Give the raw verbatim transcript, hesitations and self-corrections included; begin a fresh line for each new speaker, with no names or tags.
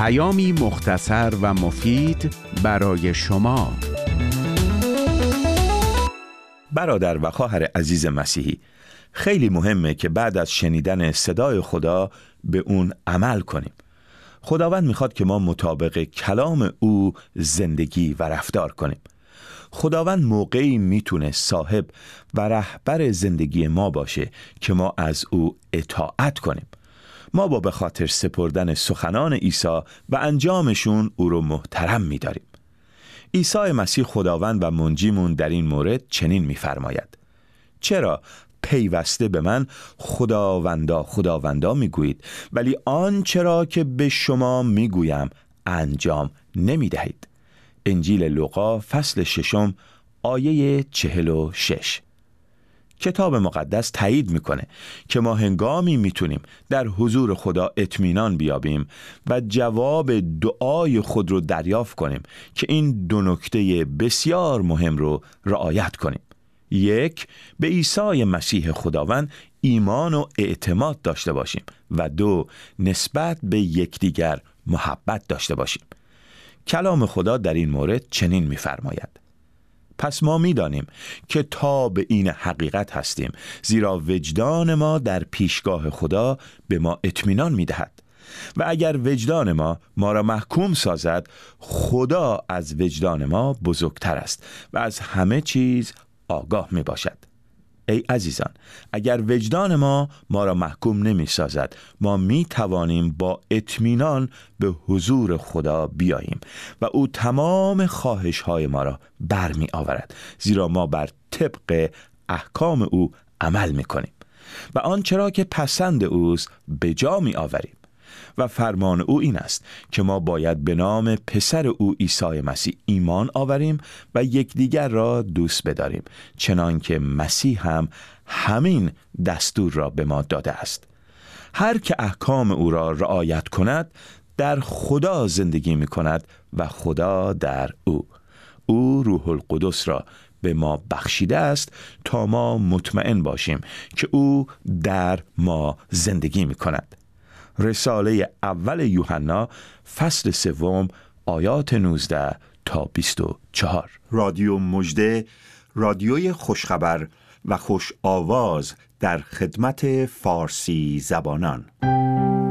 پیامی مختصر و مفید برای شما.
برادر و خواهر عزیز مسیحی، خیلی مهمه که بعد از شنیدن صدای خدا به اون عمل کنیم. خداوند میخواد که ما مطابق کلام او زندگی و رفتار کنیم. خداوند موقعی میتونه صاحب و رهبر زندگی ما باشه که ما از او اطاعت کنیم. ما با به خاطر سپردن سخنان عیسی و انجامشون او رو محترم می‌داریم. عیسی مسیح خداوند و منجیمون در این مورد چنین می‌فرماید: چرا پیوسته به من خداوندا خداوندا میگویید، ولی آنچه را که به شما میگویم انجام نمیدهید؟ انجیل لوقا فصل ششم آیه چهل و شش. کتاب مقدس تایید میکنه که ما هنگامی میتونیم در حضور خدا اطمینان بیابیم و جواب دعای خود رو دریافت کنیم که این دو نکته بسیار مهم رو رعایت کنیم. یک، به عیسی مسیح خداوند ایمان و اعتماد داشته باشیم و دو، نسبت به یکدیگر محبت داشته باشیم. کلام خدا در این مورد چنین می‌فرماید: پس ما می‌دانیم که تا به این حقیقت هستیم، زیرا وجدان ما در پیشگاه خدا به ما اطمینان می‌دهد و اگر وجدان ما ما را محکوم سازد، خدا از وجدان ما بزرگتر است و از همه چیز آگاه می باشد. ای عزیزان، اگر وجدان ما ما را محکوم نمی سازد، ما می توانیم با اطمینان به حضور خدا بیاییم و او تمام خواهش های ما را برمی آورد، زیرا ما بر طبق احکام او عمل می کنیم و آنچه را که پسند اوست به جا می آوریم. و فرمان او این است که ما باید به نام پسر او عیسی مسیح ایمان آوریم و یکدیگر را دوست بداریم، چنان که مسیح هم همین دستور را به ما داده است. هر که احکام او را رعایت کند در خدا زندگی می کند و خدا در او. او روح القدس را به ما بخشیده است تا ما مطمئن باشیم که او در ما زندگی می کند. رساله اول یوحنا فصل سوم آیات نوزده تا بیست و چهار.
رادیو مژده، رادیوی خوشخبر و خوش آواز در خدمت فارسی زبانان.